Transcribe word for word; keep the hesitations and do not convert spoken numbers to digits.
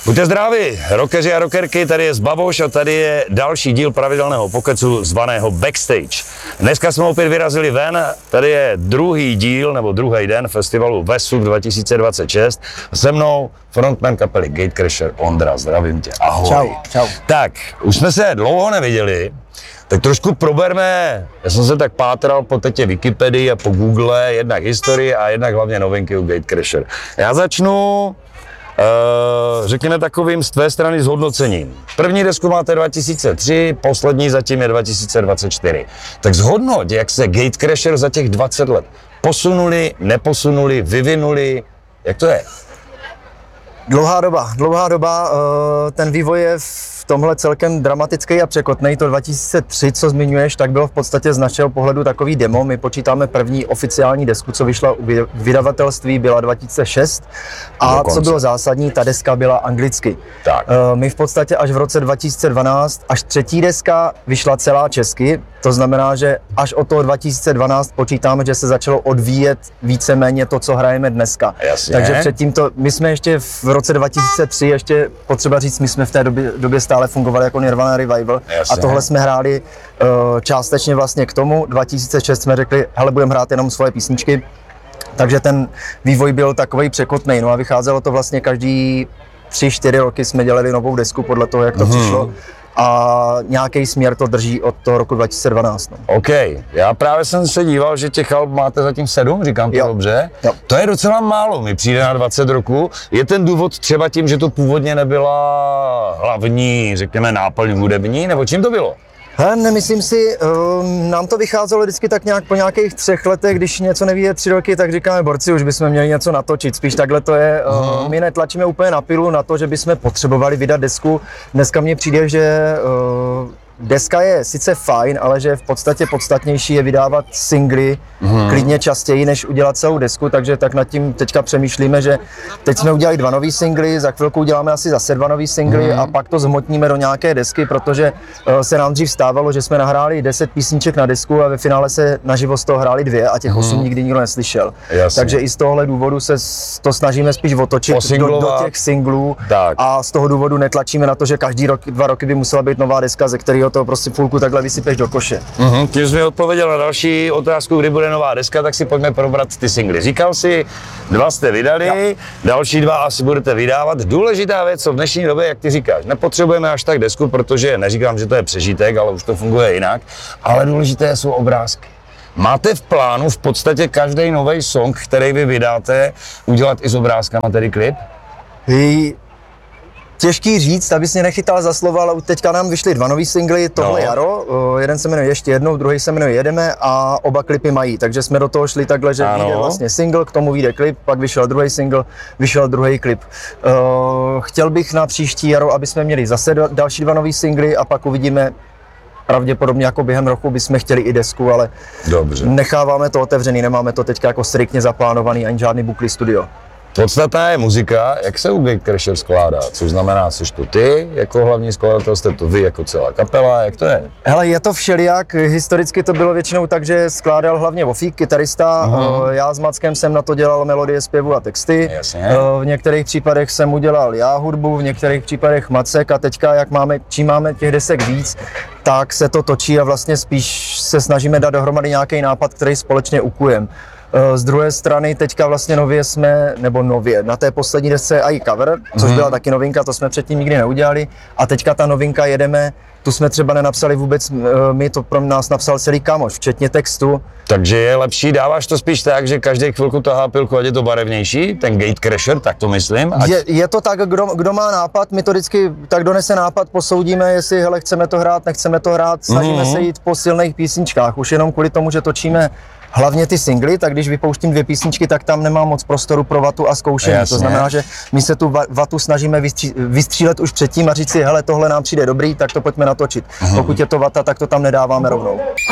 Buďte zdraví, rockeři a rockerky, tady je Zbaboš a tady je další díl pravidelného pokecu zvaného Backstage. Dneska jsme opět vyrazili ven, tady je druhý díl nebo druhý den festivalu Vesub dva tisíce dvacet šest. Se mnou frontman kapely Gatecrasher Ondra, zdravím tě, ahoj. Čau, čau. Tak, už jsme se dlouho neviděli, tak trošku proberme, já jsem se tak pátral po tétě Wikipedii a po Google, jednak historii a jednak hlavně novinky u Gatecrasher. Já začnu Uh, řekněme takovým z tvé strany zhodnocením. První desku máte dva tisíce tři, poslední zatím je dva tisíce dvacet čtyři. Tak zhodnoť, jak se Gatecrasher za těch dvacet let posunuli, neposunuli, vyvinuli, jak to je? Dlouhá doba, dlouhá doba, ten vývoj je v tomhle celkem dramatický a překotný. To dva tisíce tři, co zmiňuješ, tak bylo v podstatě z našeho pohledu takový demo. My počítáme první oficiální desku, co vyšla u vydavatelství, byla dva tisíce šest a Dokonce. Co bylo zásadní, ta deska byla anglicky. Tak. My v podstatě až v roce dva tisíce dvanáct, až třetí deska vyšla celá česky, to znamená, že až od toho dva tisíce dvanáct počítáme, že se začalo odvíjet víceméně to, co hrajeme dneska. Jasně. Takže předtím to, my jsme ještě v roce dva tisíce tři, ještě potřeba říct, my jsme v té době, době stále fungovali jako Nirvana Revival. Jasně. A tohle jsme hráli uh, částečně vlastně k tomu. dva tisíce šest jsme řekli, hele, budeme hrát jenom svoje písničky. Takže ten vývoj byl takovej překotnej. No a vycházelo to vlastně každý tři, čtyři roky jsme dělali novou desku podle toho, jak to mm-hmm. přišlo. A nějaký směr to drží od toho roku dva tisíce dvanáct. No. OK, já právě jsem se díval, že těch alb máte zatím sedm, říkám to jo. dobře. Jo. To je docela málo, mi přijde na dvacet roků. Je ten důvod třeba tím, že to původně nebyla hlavní, řekněme, náplň hudební, nebo čím to bylo? Hele, nemyslím si, um, nám to vycházelo vždycky tak nějak po nějakých třech letech, když něco nevíje tři roky, tak říkáme, borci, už bychom měli něco natočit, spíš takhle to je. Uh, my netlačíme úplně na pilu na to, že bychom potřebovali vydat desku. Dneska mně přijde, že uh, deska je sice fajn, ale že v podstatě podstatnější je vydávat singly hmm. klidně častěji, než udělat celou desku, takže tak nad tím teďka přemýšlíme, že teď jsme udělali dva nový singly, za chvilku uděláme asi zase dva nový singly hmm. a pak to zhmotníme do nějaké desky, protože uh, se nám dřív stávalo, že jsme nahráli deset písniček na desku a ve finále se naživo z toho hráli dvě a těch hmm. osm nikdy nikdo neslyšel. Jasně. Takže i z tohohle důvodu se to snažíme spíš otočit do, do těch singlů tak. A z toho důvodu netlačíme na to, že každý rok, dva roky by musela být nová deska, ze kterého to prostě půlku takhle vysypeš do koše. Mm-hmm. Když jsi mi odpověděl na další otázku, kdy bude nová deska, tak si pojďme probrat ty singly. Říkal jsi, dva jste vydali, jo. další dva asi budete vydávat. Důležitá věc, co v dnešní době, jak ty říkáš, nepotřebujeme až tak desku, protože neříkám, že to je přežitek, ale už to funguje jinak, ale důležité jsou obrázky. Máte v plánu v podstatě každý nový song, který vy vydáte, udělat i s obrázkama, tedy klip? Hej. Těžký říct, abys mě nechytal za slovo, ale teďka nám vyšly dva nový singly tohle no. jaro. Jeden se jmenuje Ještě jednou, druhý se jmenuje Jedeme a oba klipy mají. Takže jsme do toho šli takhle, že vyjde vlastně single, k tomu vyjde klip, pak vyšel druhý single, vyšel druhý klip. Uh, chtěl bych na příští jaro, aby jsme měli zase další dva nový singly a pak uvidíme. Pravděpodobně jako během roku bychom chtěli i desku, ale Dobře. necháváme to otevřený, nemáme to teďka jako striktně zaplánovaný, ani žádný Bukli studio. Podstatná je muzika, jak se u Gatecrasher skládá, což znamená, jsi to ty jako hlavní skladatel, jste to vy jako celá kapela, jak to je? Hele, je to všelijak, historicky to bylo většinou tak, že skládal hlavně Vofík, kytarista, uh-huh. já s Mackem jsem na to dělal melodie, zpěvu a texty, Jasně. v některých případech jsem udělal já hudbu, v některých případech Macek a teďka, jak máme, čím máme těch desek víc, tak se to točí a vlastně spíš se snažíme dát dohromady nějaký nápad, který společně ukujeme. Z druhé strany teďka vlastně nově jsme, nebo nově, na té poslední desce je i cover, což byla taky novinka, to jsme předtím nikdy neudělali a teďka ta novinka Jedeme, tu jsme třeba nenapsali vůbec my, to pro nás napsal celý kámoš, včetně textu. Takže je lepší, dáváš to spíš tak, že každý chvilku tahá pilku, ať je to barevnější, ten Gatecrasher, tak to myslím. Ať... Je, je to tak, kdo, kdo má nápad, my to vždycky tak donese nápad, posoudíme, jestli hele, chceme to hrát, nechceme to hrát, snažíme mm-hmm. se jít po silných písničkách, už jenom kvůli tomu, že točíme hlavně ty singly, tak když vypouštím dvě písničky, tak tam nemám moc prostoru pro vatu a zkoušení. Jasně. To znamená, že my se tu vatu snažíme vystří, vystřílet už předtím a říct si, hele, tohle nám přijde dobrý, tak to pojďme natočit. Uhum. Pokud je to vata, tak to tam nedáváme rovnou.